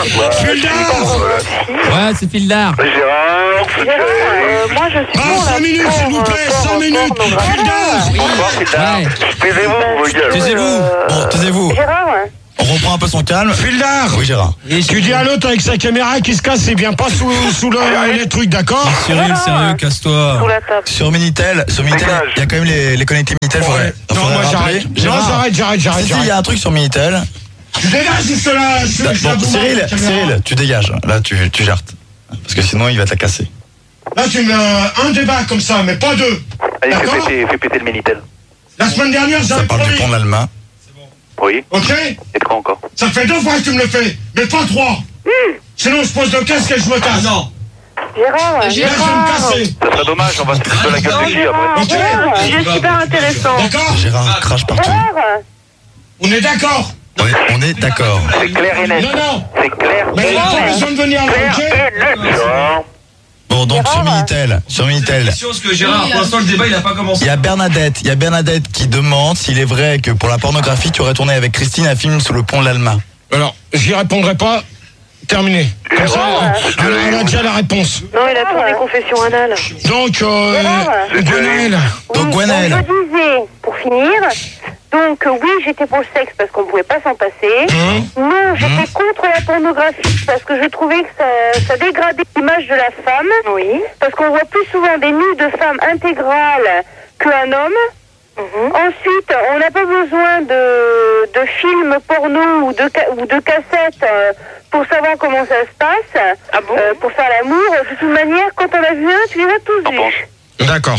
Fildar. Ouais, c'est Fildar. Gérard, moi je suis pour 5 minutes, s'il vous plaît, 5 minutes. Fildar. Ouais. taisez-vous, vos gars. Taisez-vous. Bon, taisez-vous. Gérard, On reprend un peu son calme. Fildar. Oui, Gérard. Tu dis à l'autre avec sa caméra qui se casse, il vient pas sous les trucs, d'accord? Cyril, sérieux, casse-toi. sous la table. Sur Minitel, il y a quand même les connectés Minitel. Non, moi j'arrête. Non, j'arrête. Si, il y a un truc sur Minitel. Tu dégages juste là. Bon, Cyril, tu dégages. Là, tu gères. Parce que sinon, il va te la casser. Là, tu mets un débat comme ça, mais pas deux. Allez, D'accord. fais péter le Minitel. La semaine dernière, Ça j'avais parle du promis. pont de l'Allemagne. Oui. Ok? Et de quoi encore? Ça fait 2 fois que tu me le fais, mais pas 3. Sinon, je pose le casque et je me casse. Non. Gérard, Là, je vais me casser. Ça serait dommage, on va se foutre de la gueule de qui après. Ok. c'est super intéressant. D'accord? Gérard crache partout. Gérard, On est d'accord? Oui, on est d'accord. C'est clair et net. Non. C'est clair Mais il et n'a pas net. besoin de venir là, Clair ok? et net. Gérard. Bon, donc sur Minitel, Parce que Gérard, pour l'instant, le débat, il a pas commencé. il y a Bernadette qui demande s'il est vrai que pour la pornographie, tu aurais tourné avec Christine un film sous le pont de l'Allemagne. Alors, j'y répondrai pas. Terminé. Comme ça, elle a déjà la réponse. non, il a tourné confession anale. Donc, Gwenaël. Donc, Gwenaël. Donc, je disais, pour finir, donc oui, j'étais pour le sexe parce qu'on ne pouvait pas s'en passer. Non, j'étais contre la pornographie parce que je trouvais que ça dégradait l'image de la femme. Oui. Parce qu'on voit plus souvent des nus de femmes intégrales qu'un homme. Ensuite, on n'a pas besoin de films porno ou de cassettes pour savoir comment ça se passe, pour faire l'amour. De toute manière, quand on a vu un, tu les as tous vus. D'accord.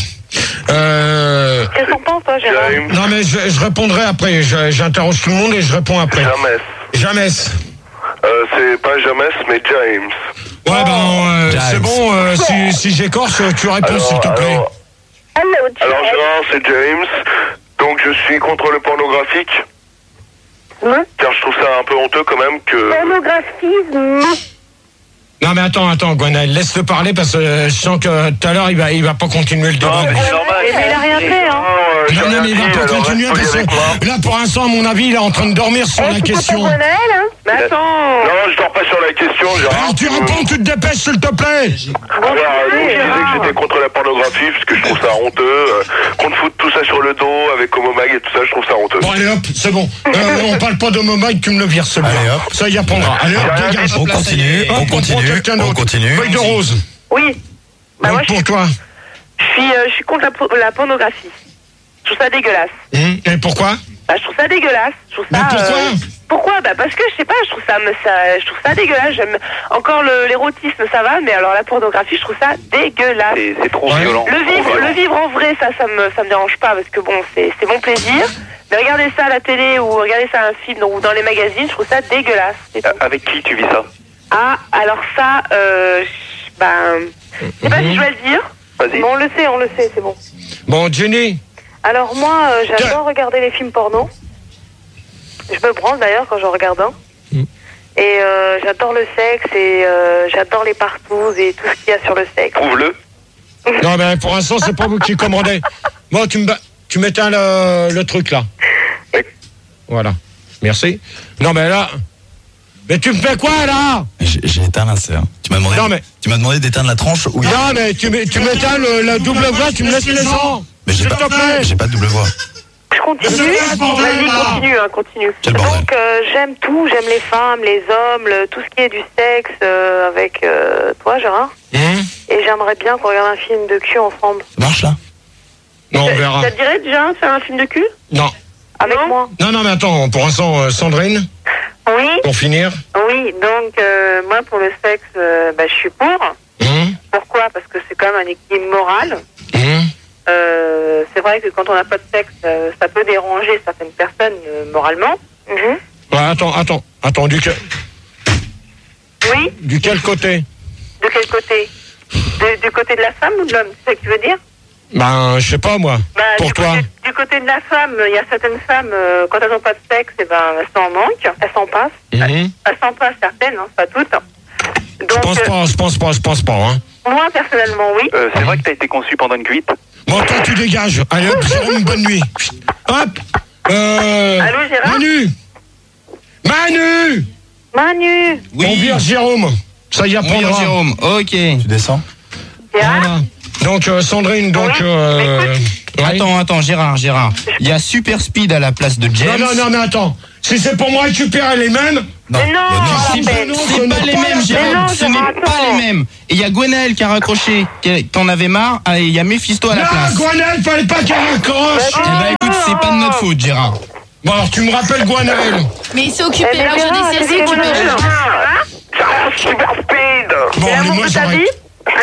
Qu'est-ce qu'on pense, toi, Gérard? Non, mais je répondrai après. J'interroge tout le monde et je réponds après. Jamais. C'est pas James, mais James. Ouais, ben, c'est bon. Si j'écorche, tu réponds, s'il te plaît. Alors Gérard, c'est James. Donc je suis contre le pornographique. Car je trouve ça un peu honteux quand même que... Pornographisme. Non, mais attends, Gwenaël, laisse-le parler parce que je sens que tout à l'heure, il va pas continuer le débat. Non, mais c'est normal. Mais il a rien fait, hein. Non, mais il va pas continuer parce que là, pour l'instant, à mon avis, il est en train de dormir sur la question. Hein. Mais attends. Non, je dors pas sur la question, Gérard. Alors, tu réponds, tu te dépêches, s'il te plaît. Alors, je disais que j'étais contre la pornographie parce que je trouve ça honteux. Qu'on te foute tout ça sur le dos avec Homomag et tout ça, je trouve ça honteux. Bon, allez hop, c'est bon. On parle pas de Mike, tu me le vires, celui-là. Allez, hop. Ça y apprendra. Allez hop, dégage. On continue. Feuille de rose. Oui. Bah, moi, Pour toi. je suis contre la pornographie. Je trouve ça dégueulasse. Et pourquoi? Bah, je trouve ça dégueulasse. Je trouve ça, Mais pourquoi pourquoi? Bah, parce que, je sais pas, je trouve ça dégueulasse. J'aime encore l'érotisme, ça va, mais alors la pornographie, je trouve ça dégueulasse. C'est trop violent. Le vivre en vrai, ça me dérange pas, parce que bon, c'est mon plaisir. Mais regarder ça à la télé ou regarder ça à un film ou dans les magazines, je trouve ça dégueulasse. Avec qui tu vis ça? Ah, alors ça, je sais pas si je dois le dire. Vas-y. Mais on le sait, c'est bon. Bon, Jenny. Alors moi, j'adore regarder les films porno. Je me branle d'ailleurs quand j'en regarde un. Et j'adore le sexe et j'adore les partouzes et tout ce qu'il y a sur le sexe. Prouve-le. Non, mais pour l'instant, c'est pas vous qui commandez. Bon, tu m'éteins le truc, là. Voilà. Merci. Non, mais là... Mais tu me fais quoi, là? J'ai éteint la serre. Tu m'as demandé d'éteindre la tranche ou... Non, mais tu m'éteins la double voix, tu me laisses les gens. Mais j'ai pas de double voix. Je continue. Vas-y, continue. Quel bordel. Donc j'aime tout, j'aime les femmes, les hommes, tout ce qui est du sexe avec toi, Gérard. Et j'aimerais bien qu'on regarde un film de cul ensemble. Ça marche là? Non, on verra. Ça te dirait déjà de faire un film de cul? Non. Avec moi? Non, mais attends, pour l'instant, Sandrine, Oui. pour finir. Oui, donc moi pour le sexe, je suis pour. Pourquoi? Parce que c'est quand même un équilibre moral. C'est vrai que quand on n'a pas de sexe, ça peut déranger certaines personnes moralement. Ouais, attends, du quel côté? De quel côté? Du côté de la femme ou de l'homme? C'est ça que tu veux dire? Ben, je sais pas, moi. Pour toi. Du côté de la femme, il y a certaines femmes, quand elles n'ont pas de sexe, elles s'en manquent, elles s'en passent. Elles s'en passent certaines, pas toutes. Donc, Je pense pas, hein. moi, personnellement, oui. C'est vrai que t'as été conçu pendant une cuite. Bon, toi, tu dégages. Allez, hop, Jérôme, bonne nuit. Hop. Allô, Gérard? Manu. Manu. Oui. On vire Jérôme. Ça y apprendra. Oui, Jérôme, ok. Tu descends. Voilà. Donc, Sandrine, donc... oui. Attends, Gérard. Il y a Super Speed à la place de James. Non, mais attends. Si c'est pour moi récupérer les mêmes... Non. Mais non, C'est pas les mêmes, Gérard. Ce n'est pas les mêmes. Et il y a Gwenaël qui a raccroché, t'en avais marre, et il y a Mephisto à la place. Non, Gwenaël, fallait pas qu'elle raccroche. Eh ben écoute, c'est pas de notre faute, Gérard. Bon, alors tu me rappelles Gwenaël. Mais il s'est occupé, alors je dis c'est tu peux. Super Speed. Bon, allez, moi j'arrête.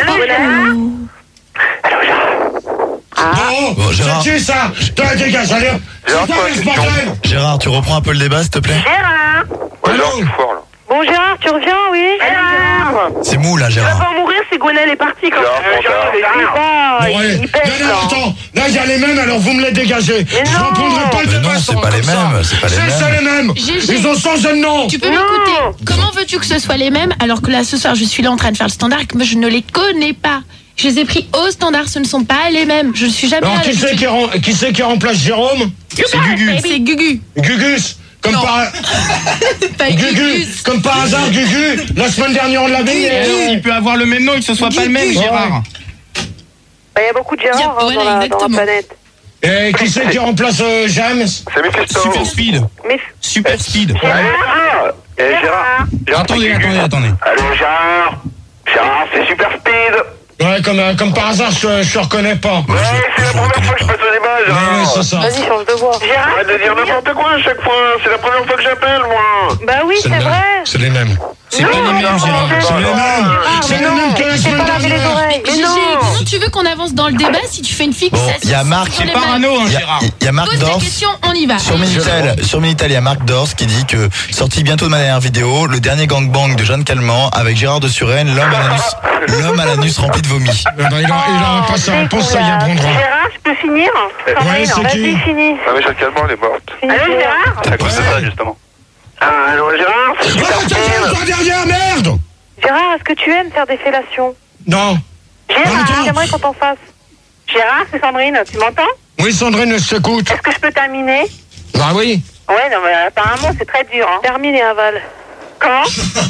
Bon, Gérard. c'est qui ça? Toi, dégage, allez. C'est quoi ce bordel? Gérard, tu reprends un peu le débat, s'il te plaît. Gérard. Ouais, Gérard, c'est fort, là. Bon, Gérard, tu reviens, oui? Gérard. C'est mou, là, Tu vas Gérard. pas mourir si Gwenaël est parti quand Bon, allez. il pèse, Non, attends. Là, il y a les mêmes, alors vous me les dégagez. Je non. reprendrai pas le Mais débat non, sans c'est pas les comme ça. mêmes, c'est pas les mêmes. C'est les mêmes. GG. Ils ont changé de nom. Tu peux Non. m'écouter. Comment veux-tu que ce soit les mêmes alors que là ce soir je suis là en train de faire le standard et que moi je ne les connais pas. Je les ai pris au standard, ce ne sont pas les mêmes. Je ne suis jamais Alors, là. qui c'est qui remplace Jérôme? C'est Gugu. C'est Gugu. Gugus. Comme Non. par... Gugus. Comme par hasard, Gugu. La semaine dernière, on l'avait. Il peut avoir le même nom et que ce soit pas le même, Gérard. Il y a beaucoup de Gérard Voilà, dans la exactement. planète. Et qui c'est qui remplace James? C'est Mephisto. Super Speed. Mais Super Speed. Gérard. Gérard. Attendez. Allô, Gérard. Gérard, c'est Super Speed. Ouais, comme par hasard, je reconnais pas. Ouais, c'est la première fois que je passe au débat, Ouais, Gérard. c'est ça. vas-y, change de voix. Gérard. Arrête de dire n'importe quoi à chaque fois. C'est la première fois que j'appelle, moi. Bah oui, c'est les mêmes. vrai. C'est les mêmes. C'est pas les mêmes, Gérard. C'est les mêmes. C'est les mêmes que la J'ai semaine pas lavé les dernière. oreilles. Mais GG, non. comment tu veux qu'on avance dans le débat si tu fais une fixation Bon, il y a Marc. sur les Parano, hein, Il y a- Gérard. il y a Marc Pose ta Dors. question, on y va. Sur Minitel, il y a Marc Dors qui dit que sorti bientôt de ma dernière vidéo, le dernier gangbang de Jeanne Calment avec Gérard de Suresnes, l'homme à l'anus rempli de vomi. Il aura pas sa réponse, ça y apprendra. Gérard, je peux finir? Ouais, c'est qui? Vas-y, finis. Ah, mais Jeanne Calment, elle est morte. Allô, Gérard? C'est à cause de ça, justement. Ah, allô, Gérard, c'est Super Oh, Speed. ta dernière merde! Gérard, est-ce que tu aimes faire des fellations? Non. Gérard, Attends. j'aimerais qu'on t'en fasse. Gérard, c'est Sandrine, tu m'entends? Oui, Sandrine, je t'écoute. Est-ce que je peux terminer? Bah oui. Ouais, non, mais apparemment, c'est très dur. Hein. Termine et aval. Comment?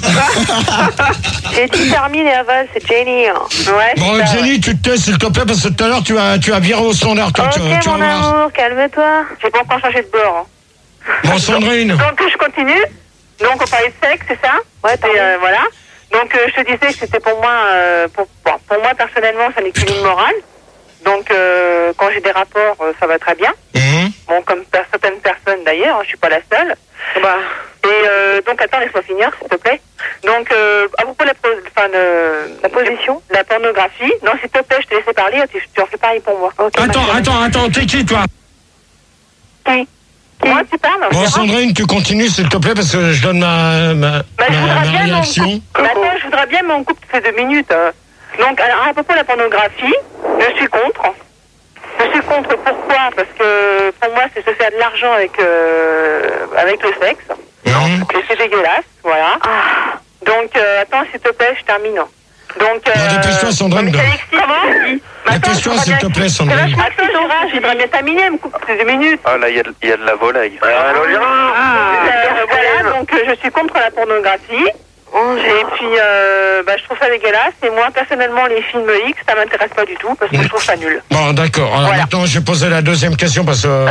J'ai dit termine et aval, c'est Jenny. Hein. Ouais. Bon, c'est ça, Jenny, tu te tais, s'il te plaît, parce que tout à l'heure, tu as viré au standard. Toi, Ok, tu vas mon voir. amour, calme-toi. J'ai pas encore changé de bord. Hein. Bon, Sandrine. Donc, je continue. Donc, on parlait de sexe, c'est ça? Ouais, voilà. Donc, je te disais que c'était pour moi, pour moi, personnellement, ça n'est qu'une morale. Donc, quand j'ai des rapports, ça va très bien. Bon, comme certaines personnes d'ailleurs, je suis pas la seule. Bah. Et donc, attends, laisse-moi finir, s'il te plaît. Donc, à propos de la position, la pornographie. Non, s'il te plaît, je te laissais parler, tu en fais pareil pour moi. Okay, Attends, t'es qui, toi? Qui? Moi, tu parles? Bon, Sandrine, tu continues, s'il te plaît, parce que je donne ma réaction. Attends, je voudrais bien, mais on coupe toutes ces 2 minutes. Donc, alors, à propos de la pornographie, je suis contre. Je suis contre, pourquoi? Parce que pour moi, c'est se faire de l'argent avec le sexe. Et c'est dégueulasse, voilà. Donc, attends, s'il te plaît, je termine. Donc, dépêche-toi, Sandrine. Comment? Dépêche-toi, s'il te plaît, Sandrine. Attends, Gérard, j'aimerais bien terminer, elle me coupe toutes ces 2 minutes. Ah, là, il y a de la volaille. Allô, Gérard. Voilà, donc je suis contre la pornographie. Et puis, je trouve ça dégueulasse. Et moi, personnellement, les films X, ça m'intéresse pas du tout parce que je trouve ça nul. Bon, d'accord. Alors Voilà. maintenant, je vais poser la deuxième question parce que...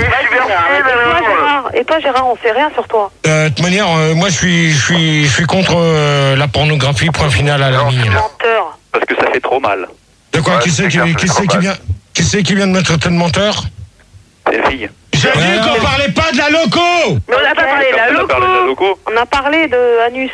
Et toi, Gérard, on fait rien sur toi. de toute manière, moi, je suis contre la pornographie, point final à la ligne. Menteur. Parce que ça fait trop mal. De quoi? Ouais, Qui c'est c'est qui clair, c'est c'est qui vient de me traiter de menteur? C'est une fille. J'ai dit qu'on parlait pas de la loco! Mais on n'a pas parlé de la On a parlé de la loco. On a parlé de anus.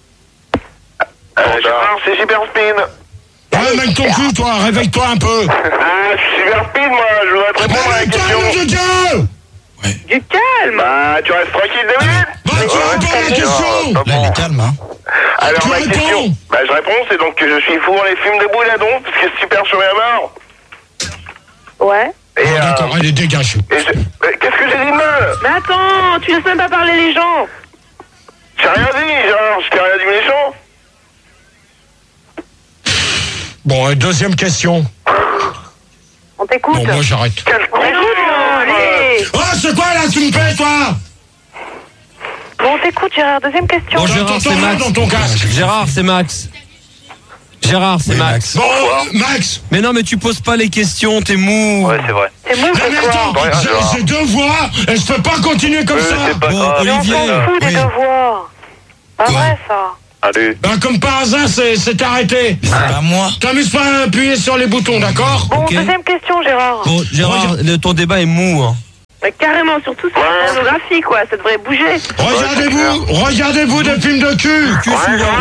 Gérard, c'est Super Speed. Ouais, mec ton cul, toi, réveille-toi un peu! Ah, Super Speed, moi, je voudrais te répondre à la Réveille-toi, question. nom de Dieu! Du calme. Bah, tu restes tranquille 2 minutes. Bah, tu réponds à la question! Là, il est calme, hein. Alors, Tu ma réponds. question, je réponds, c'est donc que je suis pour les films de Bouladon, parce que c'est super sur la barre. Ouais. Et, Bon, d'accord, allez, dégage. qu'est-ce que j'ai dit de mal? Mais attends, tu laisses même pas parler les gens. J'ai rien dit, genre, je t'ai rien dit méchant. Bon, deuxième question. On t'écoute. Bon, moi, j'arrête. Quel On t'écoute, allez. Oh, c'est quoi, là, tu me paies, toi? Bon, t'écoute, Gérard. Deuxième question. Bon, Gérard, c'est Max. Dans ton casque. Gérard, c'est Max. Gérard, c'est Max. Bon, Max. Mais non, mais tu poses pas les questions, t'es mou. Ouais, c'est vrai. C'est mou, Non, mais ce soir. attends, j'ai 2 voix et je peux pas continuer comme ça. C'est pas Bon, grave. Olivier. On s'en fout des 2 voix. Pas Quoi vrai, ça. Allez. Ben, comme par hasard, c'est arrêté. Mais c'est pas moi. T'amuses pas à appuyer sur les boutons, d'accord? Bon, Ok. deuxième question, Gérard. Bon, Gérard, ton débat est mou. Hein. Mais carrément, surtout sur la pornographie, quoi. Ça devrait bouger. Regardez-vous des films de cul. Oui.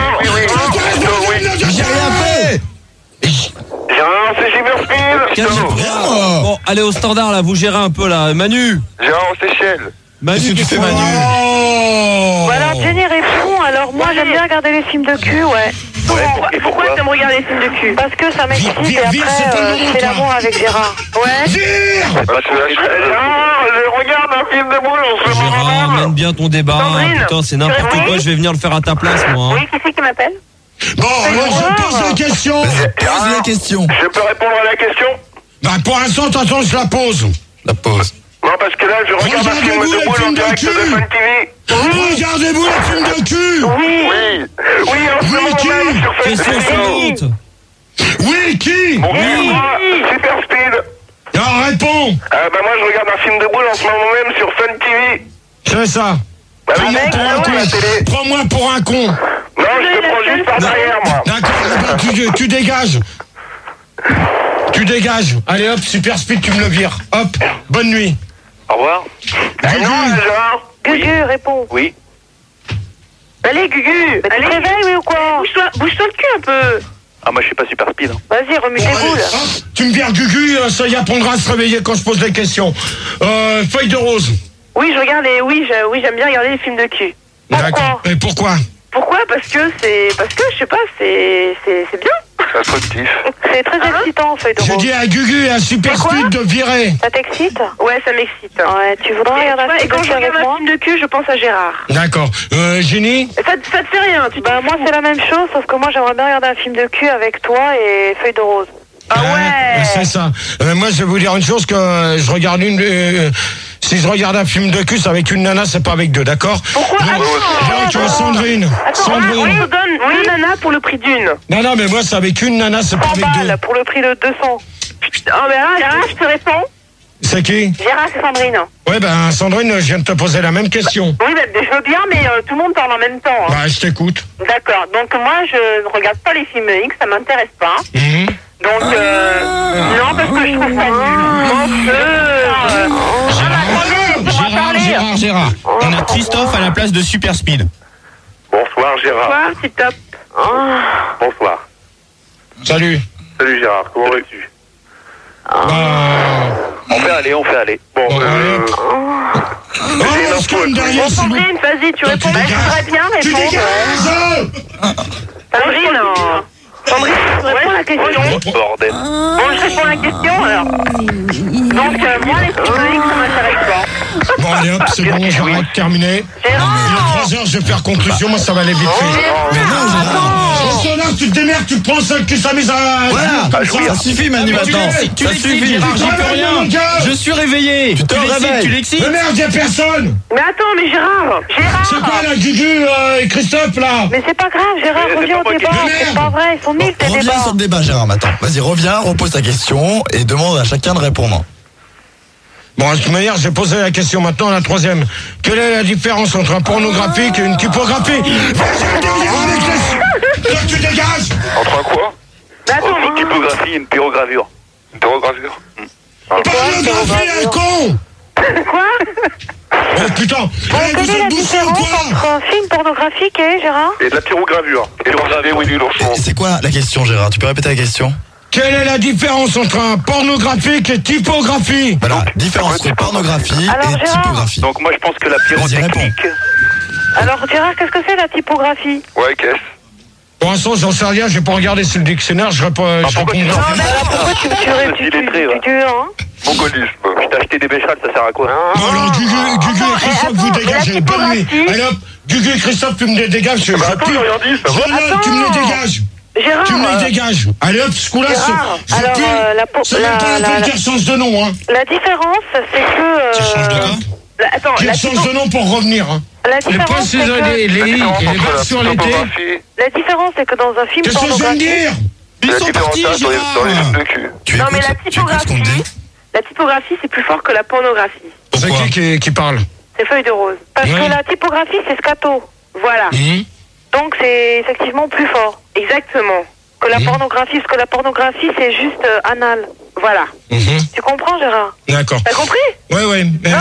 J'ai rien fait. Gérard, c'est Cyberspeed. Bon, allez au standard là, vous gérez un peu là. Manu. Gérard, aux Seychelles. Manu, Qu'est-ce que tu fais, quoi Manu? Oh. Bah alors, Jenny répond. Alors, moi, j'aime bien regarder les films de cul, ouais. Et pourquoi t'aimes regarder les films de cul? Parce que ça m'excite et Vire, après, c'est pas le moment, c'est toi. l'amour avec Gérard. Ouais. Vire. Gérard, je regarde un film de boule en ce Gérard, moment. mène bien ton débat. Sandrine, Putain, c'est n'importe tu réponds? quoi, je vais venir le faire à ta place, moi. Hein. Qui c'est qui m'appelle? Bon, alors je pose la question. Pose la question. Je peux répondre à la question? Bah, pour l'instant, attends, je la pose. La pause. Non, parce que là, je regarde un film Regardez-vous de les boule en films de direct de cul. Fun TV. Regardez-vous les films de cul. Oui, en ce moment qui? même sur Fun Question TV. suivante. Oui, qui? Bon, moi, Super Speed. Alors, réponds. Bah moi, je regarde un film de boule en ce moment même sur Fun TV. C'est ça. Bah, Prends-moi mec, pour un ouais, con. la télé. Prends-moi pour un con. Non, je te prends juste par derrière, moi. D'accord, tu dégages. Tu dégages. Allez hop, Super Speed, tu me le vires. Hop, bonne nuit. Au revoir. Gugu. Non, Gérard. Gugu, réponds. Oui. Allez, Gugu. Allez, tu te réveilles, oui, ou quoi? Bouge-toi le cul un peu. Ah, moi, je suis pas Super Speed. Vas-y, remue tes Allez, boules. hop, tu me vires Gugu, ça y apprendra à se réveiller quand je pose les questions. Feuille de rose. Oui, je regarde les... Oui, j'aime bien regarder les films de cul. D'accord. Et pourquoi? Pourquoi? Parce que, je sais pas, c'est bien. C'est instructif. C'est très excitant, feuille de J'ai rose. dit à Gugu et à Super C'est quoi? Speed de virer. Ça t'excite? Ouais, ça m'excite. Ouais, tu voudrais regarder un film de cul avec moi? Et quand je regarde un film de cul, je pense à Gérard. D'accord. Génie? Ça te fait rien, bah moi c'est la même chose, sauf que moi j'aimerais bien regarder un film de cul avec toi et feuille de rose. Ah ouais. C'est ça. Moi, je vais vous dire une chose, que je regarde si je regarde un film de cul, c'est avec une nana, c'est pas avec 2, d'accord? Pourquoi? Donc, Sandrine. Sandrine. On te donne une nana pour le prix d'une. Non, mais moi, c'est avec une nana, c'est pas 100 avec 2. balles pour le prix de 200. Ah mais là, Gérard, je te réponds. C'est qui? Gérard, c'est Sandrine. Ouais, ben, Sandrine, je viens de te poser la même question. Oui, bah, je veux bien, mais tout le monde parle en même temps. Hein. Bah, je t'écoute. D'accord, donc moi je ne regarde pas les films X, ça m'intéresse pas. Mhm. Donc, non, parce que je trouve ça nul. Gérard. On a Christophe à la place de Super Speed. Bonsoir, Gérard. Bonsoir, c'est top. Bonsoir. Salut. Salut, Gérard. Comment vas-tu? Bah... On fait aller. Bon, Bon, on se calme derrière, s'il vous plaît. Sandrine, vas-y, tu réponds. tu Je dégages. voudrais bien Tu répondre. dégages! Sandrine, Sandrine, tu réponds à la question. bordel. Bon, je réponds à la question, alors. Donc, moi, les films X, ça m'intéresse pas. Bon, allez hop, c'est bon, j'arrête, terminé. Il est 3h, je vais faire conclusion, moi ça va aller vite fait. Mais non, Gérard. Standard, tu te démerdes, tu te prends celle qui s'amuse à... Voilà, ça suffit Manu maintenant. Tu Ça l'excites, suffit. Gérard, j'y peux rien. Je suis réveillé. Tu te réveilles. Tu l'excites. Mais merde, y'a personne. Mais attends, mais Gérard. C'est quoi là, Gugu et Christophe là? Mais c'est pas grave, Gérard, Mais c'est reviens pas au moi qui- débat. Mais C'est merde. pas vrai, ils sont nuls tes Reviens débats. sur le débat, Gérard, maintenant. Vas-y, reviens, repose ta question et demande à chacun de répondre. Bon, de toute manière, j'ai posé la question maintenant, la troisième. Quelle est la différence entre un pornographique et une typographie? Vas-y, derrière avec les... Là, tu dégages. Entre un quoi? Mais attends, Une typographie et une pyrogravure. Une pyrogravure? Pornographie, un con. quoi? Oh putain. Allez, Quelle vous est la êtes bouffés ou différence quoi? entre un film pornographique et Gérard? Et de la pyrogravure. Pyrogravée, oui, du lourd. Et c'est quoi la question, Gérard? Tu peux répéter la question? Quelle est la différence entre un pornographique et typographie? Voilà, différence entre pornographie Alors, et Gérard. typographie. Donc moi je pense que la Vas-y, pyrotechnique... Alors, Gérard, qu'est-ce que c'est la typographie? Ouais, qu'est-ce? Pour l'instant, j'en sais rien, j'ai pas regardé sur le dictionnaire, je réponds... pourquoi tu- Non, mais alors pourquoi tu Mongolisme. Je t'ai acheté des bécherelles, ça sert à quoi? Bon, alors, Gugu et Christophe, vous attends, dégagez. la Bonne nuit. typographie. Allez hop, Gugu et Christophe, tu me les dégages. Je attends, pue. j'ai rien dit, ça va. Tu me les dégages. Gérard, Tu me les dégages. Allez hop, ce coup-là, Gérard, je alors, pue. C'est même pas la peine qu'il change de nom, hein. la différence, c'est que... Tu changes de quoi? Attends, Qu'il change de nom pour revenir, hein. la La différence, c'est que dans un film pornographique... Ils sont partis, Gérard. Non, mais la typographie, c'est plus fort que la pornographie. C'est qui parle? C'est Feuille de Rose. Parce que la typographie, c'est scato. Voilà. Donc, c'est effectivement plus fort. Exactement. Que la pornographie, parce que la pornographie, c'est juste anal. Voilà. Tu comprends, Gérard? D'accord. T'as compris? Ouais.